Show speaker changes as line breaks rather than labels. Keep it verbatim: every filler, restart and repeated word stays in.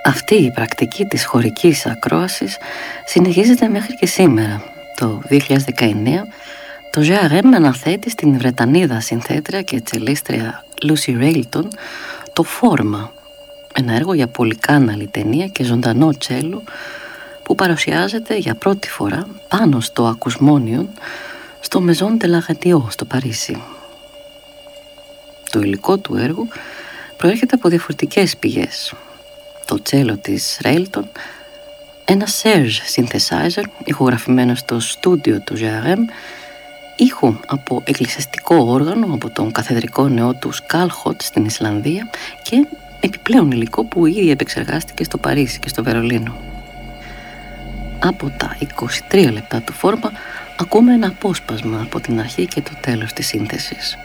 Αυτή η πρακτική της χωρικής ακρόασης συνεχίζεται μέχρι και σήμερα. Το δύο χιλιάδες δεκαεννέα το τζι αρ εμ αναθέτει στην Βρετανίδα συνθέτρια και τσελίστρια Lucy Railton το «Φόρμα», ένα έργο για πολυκάναλη ταινία και ζωντανό τσέλο που παρουσιάζεται για πρώτη φορά πάνω στο ακουσμόνιον στο Maison de la Radio στο Παρίσι. Το υλικό του έργου προέρχεται από διαφορετικές πηγές. Το τσέλο της Railton, ένα Serge synthesizer ηχογραφημένο στο στούντιο του τζι αρ εμ, ήχο από εκκλησιαστικό όργανο από τον καθεδρικό νεό του Σκάλχοτ στην Ισλανδία και επιπλέον υλικό που ήδη επεξεργάστηκε στο Παρίσι και στο Βερολίνο. Από τα είκοσι τρία λεπτά του «Φόρμα» ακούμε ένα απόσπασμα από την αρχή και το τέλος της σύνθεσης.